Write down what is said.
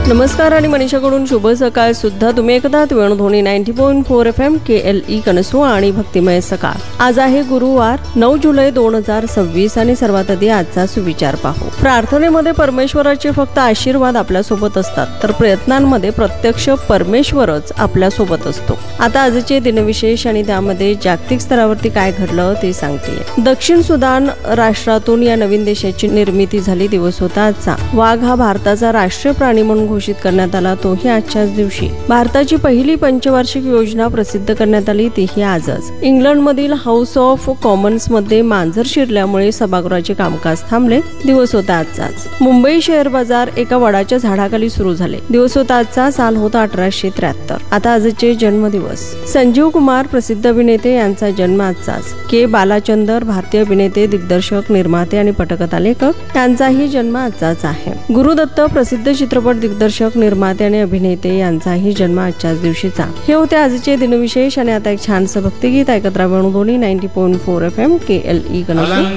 नमस्कार आणि मनीषाकडून शुभ सकाळ सुद्धा तुम्ही ऐकतात वेणुध्वनी 90.4 FM KLE कनसुआ आणि भक्तिमय सकाळ। आज आहे गुरुवार 9 जुलै 2026 आणि सर्वात आधी आजचा सुविचार पाहू। प्रार्थनेमध्ये परमेश्वराचे फक्त आशीर्वाद आपल्या सोबत असतात तर प्रयत्नांमध्ये प्रत्यक्ष परमेश्वरच आपल्या सोबत असतो। आता आजचे दिनविशेष आणि त्यामध्ये जागतिक स्तरावरती काय घडलं ते सांगते। दक्षिण सुदान राष्ट्रातून या नवीन देशाची निर्मिती झाली। दिवस होता आजचा। वाघ हा भारताचा राष्ट्रीय प्राणी म्हणून घोषित करण्यात आला, तोही आजच्याच दिवशी। भारताची पहिली पंचवार्षिक योजना प्रसिद्ध करण्यात आली, तीही आजच। इंग्लंडमधील हाऊस ऑफ कॉमन्स मध्ये मांजर शिरल्यामुळे सभागृहाचे कामकाज थांबले। दिवस होता आजचाच। मुंबई शेअर बाजार एका वडाच्या झाडाखाली सुरू झाले। दिवस होता आजचा। साल होता 1873। आता आजचे जन्मदिवस। संजीव कुमार प्रसिद्ध अभिनेते यांचा जन्म आजचाच। के बालाचंदर भारतीय अभिनेते, दिग्दर्शक, निर्माते आणि पटकथा लेखक यांचाही जन्म आजचाच आहे। गुरुदत्त प्रसिद्ध चित्रपट दिग्दर्शक, निर्माते आणि अभिनेते यांचाही जन्म आजच्याच दिवशीचा। हे होते आजचे दिनविशेष आणि आता एक छानसं भक्तिगीत ऐकत राहा वेणुध्वनी 90.4 FM KLE कनसुआ।